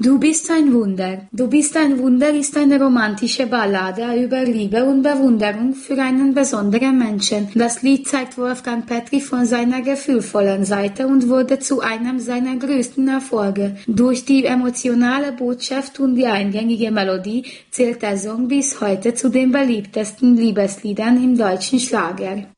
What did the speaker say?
Du bist ein Wunder. Du bist ein Wunder ist eine romantische Ballade über Liebe und Bewunderung für einen besonderen Menschen. Das Lied zeigt Wolfgang Petri von seiner gefühlvollen Seite und wurde zu einem seiner größten Erfolge. Durch die emotionale Botschaft und die eingängige Melodie zählt der Song bis heute zu den beliebtesten Liebesliedern im deutschen Schlager.